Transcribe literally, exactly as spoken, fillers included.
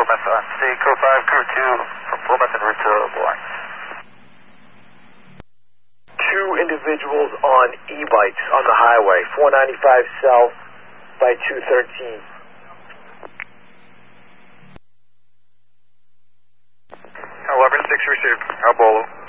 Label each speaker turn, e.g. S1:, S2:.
S1: Plymouth on C, code five, crew two from Plymouth en route to Lawrence.
S2: Two individuals on e-bikes on the highway, four ninety-five south by two thirteen.
S1: eleven six received, Albolo.